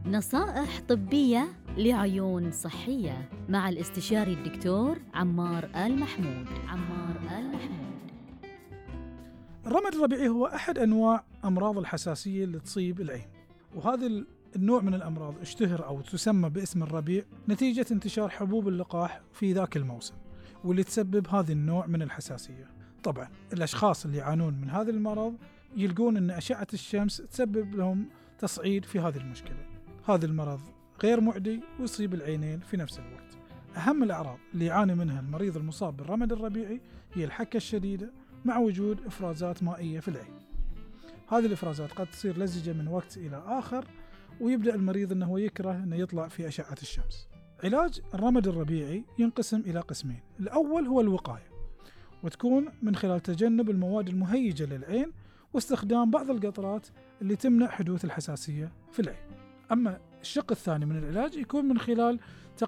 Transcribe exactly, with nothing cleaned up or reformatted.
نصائح طبية لعيون صحية مع الاستشاري الدكتور عمار آل محمود. عمار آل محمود. الرمد الربيعي هو أحد أنواع أمراض الحساسية اللي تصيب العين، وهذا النوع من الأمراض اشتهر أو تسمى باسم الربيع نتيجة انتشار حبوب اللقاح في ذاك الموسم، واللي تسبب هذا النوع من الحساسية. طبعا الأشخاص اللي يعانون من هذا المرض يلقون أن أشعة الشمس تسبب لهم تصعيد في هذه المشكلة. هذا المرض غير معدي ويصيب العينين في نفس الوقت. أهم الأعراض اللي يعاني منها المريض المصاب بالرمد الربيعي هي الحكة الشديدة مع وجود إفرازات مائية في العين. هذه الإفرازات قد تصير لزجة من وقت إلى آخر، ويبدأ المريض أنه يكره أنه يطلع في أشعة الشمس. علاج الرمد الربيعي ينقسم إلى قسمين. الأول هو الوقاية، وتكون من خلال تجنب المواد المهيجة للعين واستخدام بعض القطرات اللي تمنع حدوث الحساسية في العين. أما الشق الثاني من العلاج يكون من خلال